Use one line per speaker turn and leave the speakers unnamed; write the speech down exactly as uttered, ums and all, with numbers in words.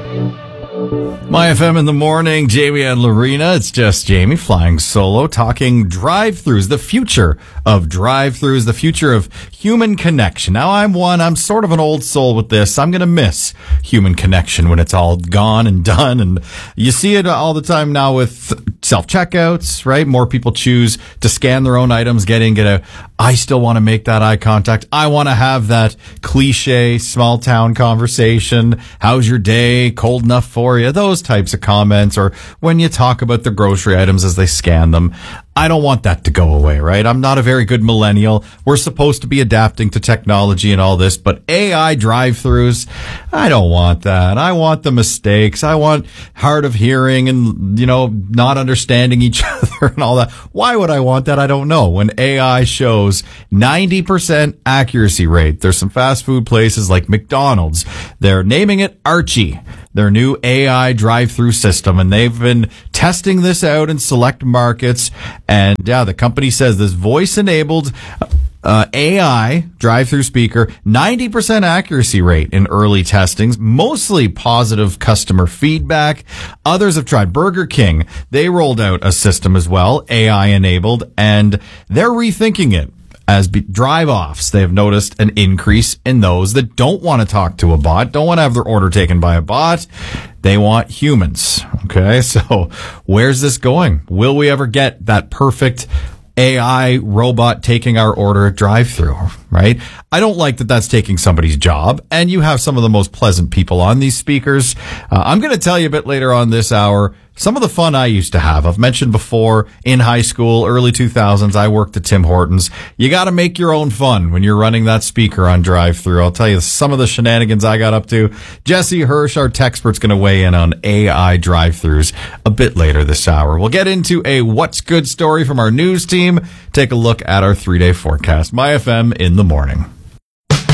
My F M in the morning, Jamie and Lorena. It's just Jamie flying solo, talking drive-thrus, the future of drive-thrus, the future of human connection. Now, I'm one, I'm sort of an old soul with this. I'm going to miss human connection when it's all gone and done. And you see it all the time now with self-checkouts, right? More people choose to scan their own items, get in, get out. I still want to make that eye contact. I want to have that cliche small town conversation. How's your day? Cold enough for you? Those types of comments, or when you talk about the grocery items as they scan them. I don't want that to go away, right? I'm not a very good millennial. We're supposed to be adapting to technology and all this, but A I drive-thrus, I don't want that. I want the mistakes. I want hard of hearing and, you know, not understanding each other and all that. Why would I want that? I don't know. When A I shows ninety percent accuracy rate, there's some fast food places like McDonald's. They're naming it Archie, their new A I drive-through system, and they've been testing this out in select markets. And yeah, the company says this voice-enabled uh, A I drive-through speaker, ninety percent accuracy rate in early testings, mostly positive customer feedback. Others have tried. Burger King, they rolled out a system as well, A I-enabled, and they're rethinking it. As be- drive-offs, they have noticed an increase in those that don't want to talk to a bot, don't want to have their order taken by a bot. They want humans. Okay, so where's this going? Will we ever get that perfect A I robot taking our order at drive-through, right? I don't like that that's taking somebody's job, and you have some of the most pleasant people on these speakers. Uh, I'm going to tell you a bit later on this hour some of the fun I used to have. I've mentioned before, in high school, early two thousands, I worked at Tim Hortons. You got to make your own fun when you're running that speaker on drive-through. I'll tell you some of the shenanigans I got up to. Jesse Hirsch, our tech expert's going to weigh in on A I drive-thrus a bit later this hour. We'll get into a What's Good story from our news team. Take a look at our three-day forecast. My F M in the morning.